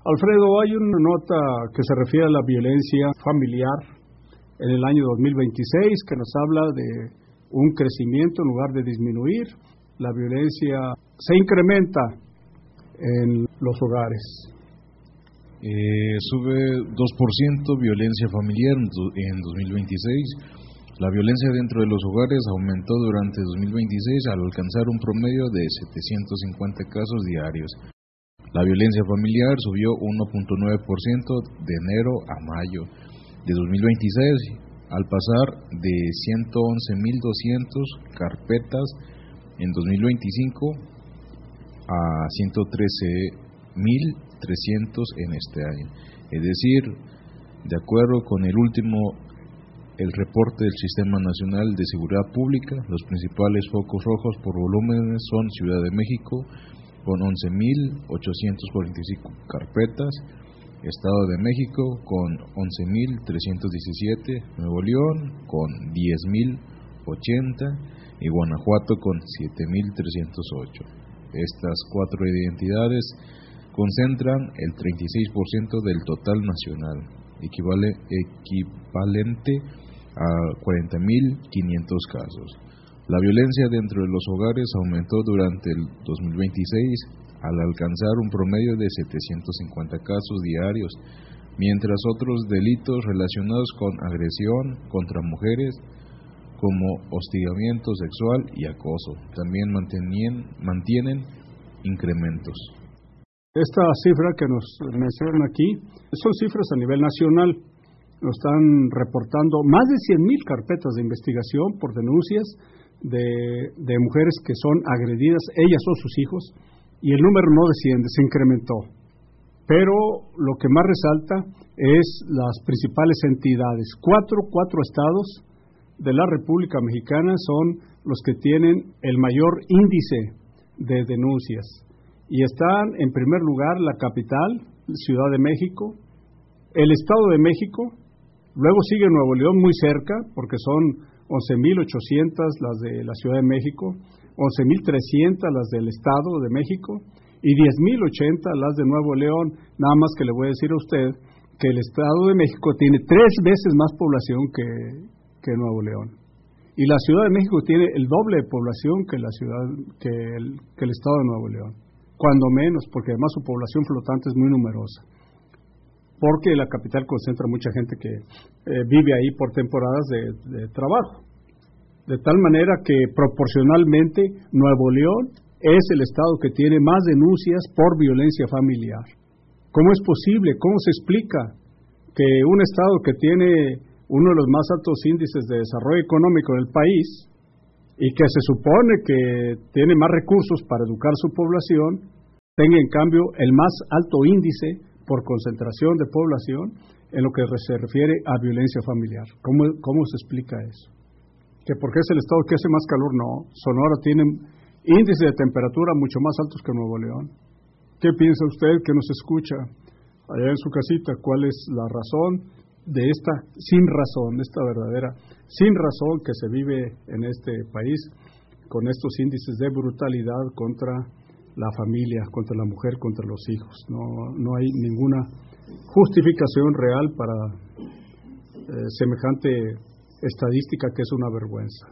Alfredo, hay una nota que se refiere a la violencia familiar en el año 2026 que nos habla de un crecimiento en lugar de disminuir. La violencia se incrementa en los hogares. Sube 2% violencia familiar en 2026. La violencia dentro de los hogares aumentó durante 2026 al alcanzar un promedio de 750 casos diarios. La violencia familiar subió 1.9% de enero a mayo de 2026, al pasar de 111.200 carpetas en 2025 a 113.300 en este año. Es decir, de acuerdo con el reporte del Sistema Nacional de Seguridad Pública, los principales focos rojos por volúmenes son Ciudad de México, con 11.845 carpetas, Estado de México con 11.317, Nuevo León con 10.080 y Guanajuato con 7.308. Estas cuatro identidades concentran el 36% del total nacional, equivalente a 40.500 casos. La violencia dentro de los hogares aumentó durante el 2026 al alcanzar un promedio de 750 casos diarios, mientras otros delitos relacionados con agresión contra mujeres, como hostigamiento sexual y acoso, también mantienen incrementos. Esta cifra que nos mencionan aquí son cifras a nivel nacional. Nos están reportando más de 100,000 carpetas de investigación por denuncias de mujeres que son agredidas, ellas o sus hijos, y el número no desciende, se incrementó. Pero lo que más resalta es las principales entidades. Cuatro estados de la República Mexicana son los que tienen el mayor índice de denuncias. Y están en primer lugar la capital, Ciudad de México, el Estado de México, luego sigue Nuevo León muy cerca, porque son 11.800 las de la Ciudad de México, 11.300 las del Estado de México y 10.080 las de Nuevo León. Nada más que le voy a decir a usted que el Estado de México tiene 3 veces más población que Nuevo León. Y la Ciudad de México tiene el doble de población que el Estado de Nuevo León. Cuando menos, porque además su población flotante es muy numerosa. Porque la capital concentra mucha gente que vive ahí por temporadas de trabajo. De tal manera que proporcionalmente Nuevo León es el estado que tiene más denuncias por violencia familiar. ¿Cómo es posible? ¿Cómo se explica que un estado que tiene uno de los más altos índices de desarrollo económico del país y que se supone que tiene más recursos para educar su población, tenga en cambio el más alto índice por concentración de población en lo que se refiere a violencia familiar? ¿Cómo se explica eso? ¿Que porque es el estado que hace más calor? No, Sonora tiene índices de temperatura mucho más altos que Nuevo León. ¿Qué piensa usted que nos escucha allá en su casita? ¿Cuál es la razón de esta verdadera sin razón que se vive en este país con estos índices de brutalidad contra la familia, contra la mujer, contra los hijos? No hay ninguna justificación real para semejante estadística que es una vergüenza.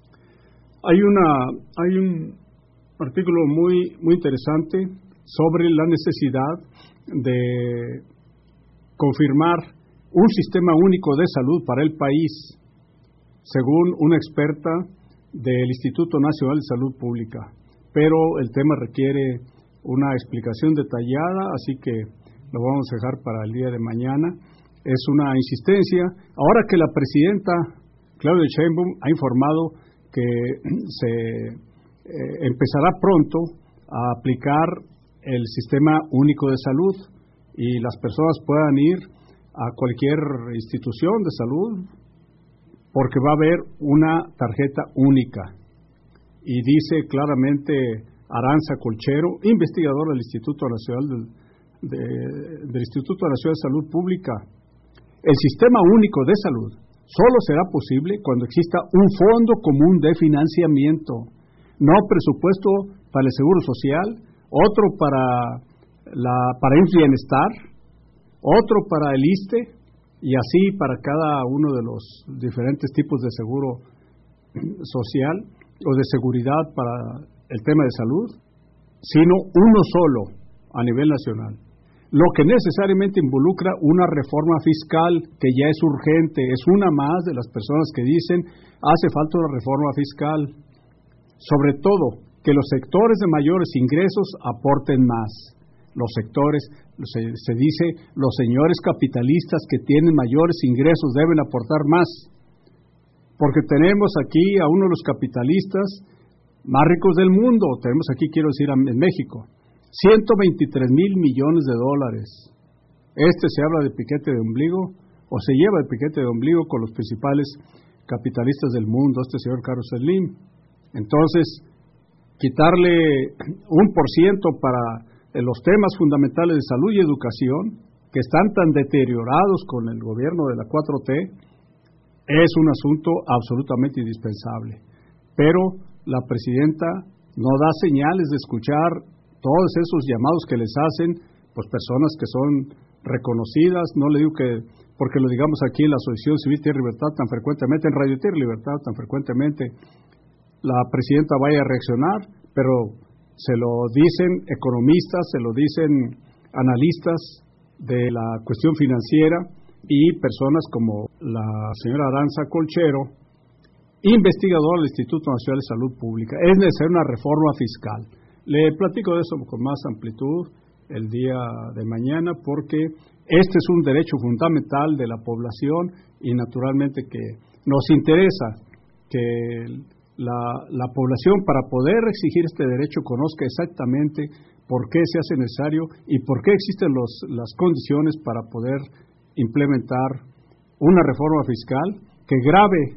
Hay un artículo muy interesante sobre la necesidad de confirmar un sistema único de salud para el país, según una experta del Instituto Nacional de Salud Pública. Pero el tema requiere una explicación detallada, así que lo vamos a dejar para el día de mañana. Es una insistencia. Ahora que la presidenta Claudia Sheinbaum ha informado que se empezará pronto a aplicar el Sistema Único de Salud y las personas puedan ir a cualquier institución de salud porque va a haber una tarjeta única. Y dice claramente Aranza Colchero, investigadora del Instituto Nacional del Instituto Nacional de Salud Pública, el Sistema Único de Salud solo será posible cuando exista un fondo común de financiamiento, no presupuesto para el Seguro Social, otro para para el bienestar, otro para el ISSSTE, y así para cada uno de los diferentes tipos de seguro social o de seguridad para el tema de salud, sino uno solo a nivel nacional. Lo que necesariamente involucra una reforma fiscal que ya es urgente, es una más de las personas que dicen hace falta una reforma fiscal. Sobre todo, que los sectores de mayores ingresos aporten más. Los sectores, se dice, los señores capitalistas que tienen mayores ingresos deben aportar más. Porque tenemos aquí a uno de los capitalistas más ricos del mundo, tenemos aquí, quiero decir, en México, 123 mil millones de dólares. Se habla de piquete de ombligo, o se lleva el piquete de ombligo con los principales capitalistas del mundo, señor Carlos Slim. Entonces, quitarle 1% para los temas fundamentales de salud y educación, que están tan deteriorados con el gobierno de la 4T, es un asunto absolutamente indispensable. Pero la presidenta no da señales de escuchar todos esos llamados que les hacen, pues personas que son reconocidas. No le digo que, porque lo digamos aquí en la Asociación Civil Tierra y Libertad tan frecuentemente, en Radio Tierra y Libertad tan frecuentemente, la presidenta vaya a reaccionar, pero se lo dicen economistas, se lo dicen analistas de la cuestión financiera y personas como la señora Aranza Colchero, investigadora del Instituto Nacional de Salud Pública. Es necesaria una reforma fiscal. Le platico de eso con más amplitud el día de mañana, porque este es un derecho fundamental de la población y naturalmente que nos interesa que la población, para poder exigir este derecho, conozca exactamente por qué se hace necesario y por qué existen las condiciones para poder implementar una reforma fiscal que grave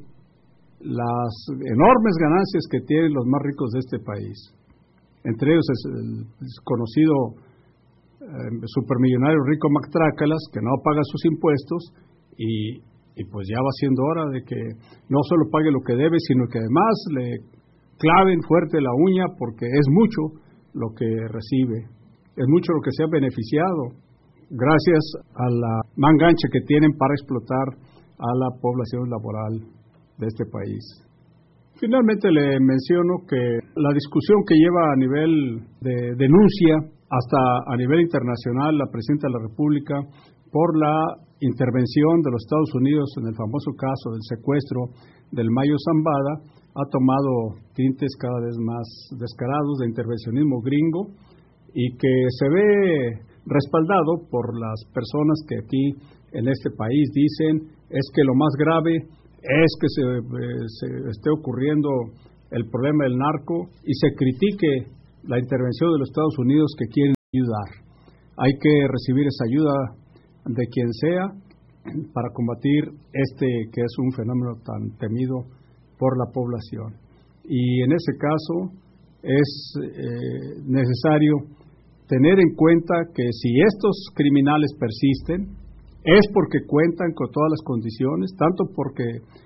las enormes ganancias que tienen los más ricos de este país. Entre ellos es el conocido supermillonario Rico McTrácalas, que no paga sus impuestos y pues ya va siendo hora de que no solo pague lo que debe, sino que además le claven fuerte la uña, porque es mucho lo que recibe, es mucho lo que se ha beneficiado gracias a la manga ancha que tienen para explotar a la población laboral de este país. Finalmente le menciono que la discusión que lleva a nivel de denuncia hasta a nivel internacional la Presidenta de la República por la intervención de los Estados Unidos en el famoso caso del secuestro del Mayo Zambada ha tomado tintes cada vez más descarados de intervencionismo gringo, y que se ve respaldado por las personas que aquí en este país dicen es que lo más grave es que se esté ocurriendo el problema del narco y se critique la intervención de los Estados Unidos que quieren ayudar. Hay que recibir esa ayuda de quien sea para combatir que es un fenómeno tan temido por la población. Y en ese caso es necesario tener en cuenta que si estos criminales persisten es porque cuentan con todas las condiciones, tanto porque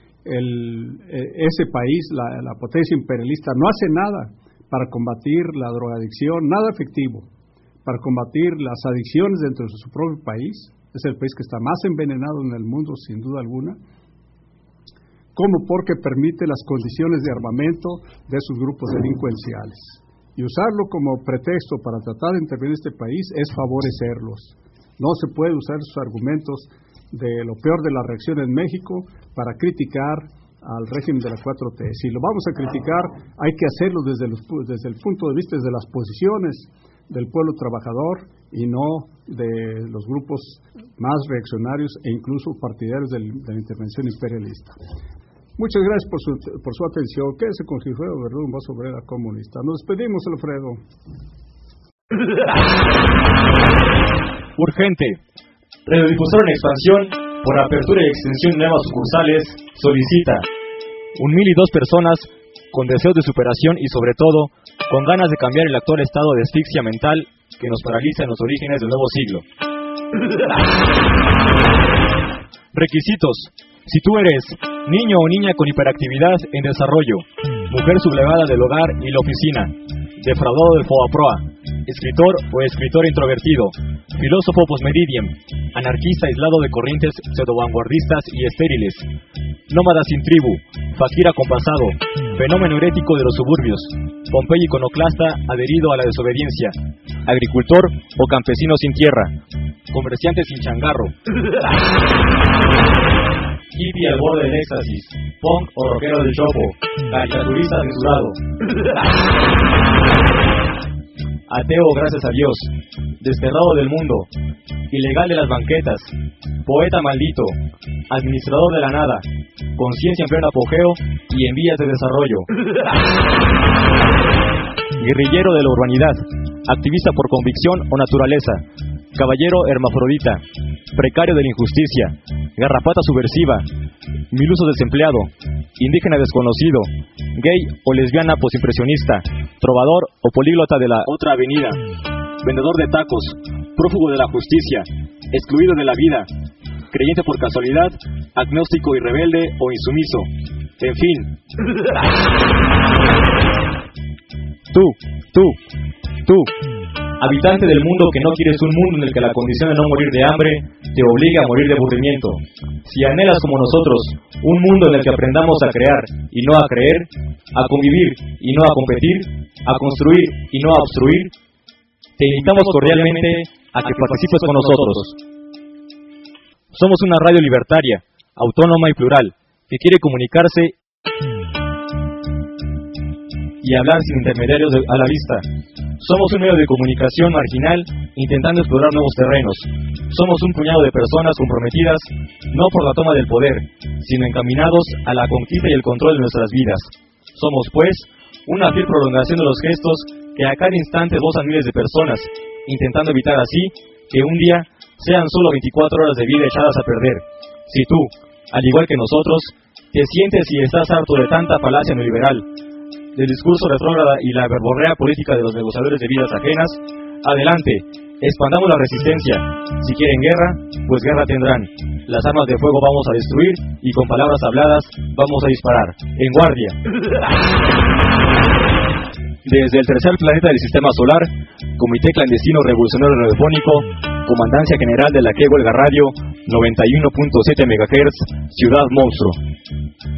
ese país, la potencia imperialista, no hace nada para combatir la drogadicción, nada efectivo para combatir las adicciones dentro de su propio país. Es el país que está más envenenado en el mundo, sin duda alguna, como porque permite las condiciones de armamento de sus grupos delincuenciales. Y usarlo como pretexto para tratar de intervenir en este país es favorecerlos. No se puede usar sus argumentos de lo peor de la reacción en México para criticar al régimen de la 4T. Si lo vamos a criticar, hay que hacerlo desde el punto de vista de las posiciones del pueblo trabajador y no de los grupos más reaccionarios e incluso partidarios de la intervención imperialista. Muchas gracias por su atención. Quédese con Gilfredo Verdún, Voz Obrera Comunista. Nos despedimos, Alfredo. Urgente. Radiodifusora en expansión, por apertura y extensión de nuevas sucursales, solicita 1,002 personas con deseos de superación y sobre todo con ganas de cambiar el actual estado de asfixia mental que nos paraliza en los orígenes del nuevo siglo. Requisitos: si tú eres niño o niña con hiperactividad en desarrollo, mujer sublevada del hogar y la oficina, defraudado del FOBAPROA, escritor o escritor introvertido, filósofo postmedium, anarquista aislado de corrientes pseudo-vanguardistas y estériles, nómada sin tribu, fakir acompasado, fenómeno herético de los suburbios, Pompeyo iconoclasta adherido a la desobediencia, agricultor o campesino sin tierra, comerciante sin changarro, hippie al borde del éxtasis, punk o rockero del chopo, caricaturista censurado, ateo gracias a Dios, desterrado del mundo, ilegal de las banquetas, poeta maldito, administrador de la nada, conciencia en pleno apogeo y en vías de desarrollo, guerrillero de la urbanidad, activista por convicción o naturaleza, caballero hermafrodita, precario de la injusticia, garrapata subversiva, miluso desempleado, indígena desconocido, gay o lesbiana posimpresionista, trovador o políglota de la otra avenida, vendedor de tacos, prófugo de la justicia, excluido de la vida, creyente por casualidad, agnóstico y rebelde o insumiso, en fin. Tú, habitante del mundo que no quieres un mundo en el que la condición de no morir de hambre te obliga a morir de aburrimiento. Si anhelas como nosotros un mundo en el que aprendamos a crear y no a creer, a convivir y no a competir, a construir y no a obstruir, te invitamos cordialmente a que participes con nosotros. Somos una radio libertaria, autónoma y plural, que quiere comunicarse y hablar sin intermediarios a la vista. Somos un medio de comunicación marginal intentando explorar nuevos terrenos. Somos un puñado de personas comprometidas no por la toma del poder, sino encaminados a la conquista y el control de nuestras vidas. Somos, pues, una fiel prolongación de los gestos que a cada instante gozan miles de personas, intentando evitar así que un día sean solo 24 horas de vida echadas a perder. Si tú, al igual que nosotros, te sientes y estás harto de tanta falacia neoliberal, del discurso retrógrada y la verborrea política de los negociadores de vidas ajenas, adelante, expandamos la resistencia. Si quieren guerra, pues guerra tendrán. Las armas de fuego vamos a destruir y con palabras habladas vamos a disparar. En guardia. Desde el tercer planeta del sistema solar, Comité Clandestino Revolucionario Radiofónico, Comandancia General de la que huelga radio, 91.7 MHz, Ciudad Monstruo.